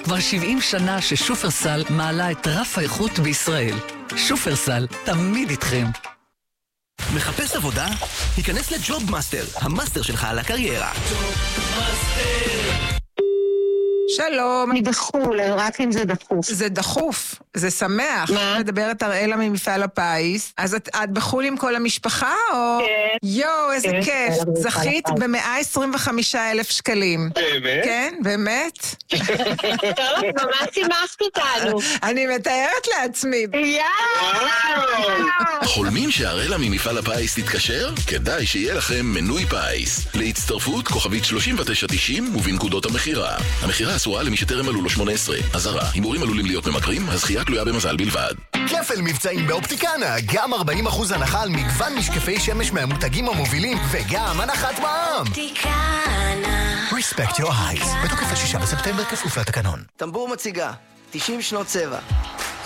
כבר 70 שנה ששופרסל מעלה את רף האיכות בישראל. שופרסל, תמיד איתכם. מחפש עבודה? היכנס לג'וב מאסטר, המאסטר שלך על הקריירה. שלום. אני בחול, רק אם זה דחוף. זה דחוף, זה שמח. מה? מדברת אראלה ממפעל הפיס. אז את בחול עם כל המשפחה או? כן. יואו, איזה כן, כיף. זכית ב-125,000 שקלים. באמת? כן, באמת. טוב, ממש שימחת אותנו. אני מתארת לעצמי. חולמים שהראלה ממפעל הפיס תתקשר? כדאי שיהיה לכם מנוי פיס. להצטרפות כוכבית 3990 ובנקודות המחירה. המחירה אסורה למי שטרם מלאו לו 18. אזהרה, הימורים עלולים להיות ממכרים, הזכייה תלויה במזל בלבד. כפל מבצעים באופטיקנה, גם 40% הנחה על מגוון משקפי שמש מהמותגים המובילים, וגם הנחת מע"מ. Respect your eyes. בתוקף 6 בספטמבר כפוף לתקנון. טמבור מציגה, 90 שנות צבע.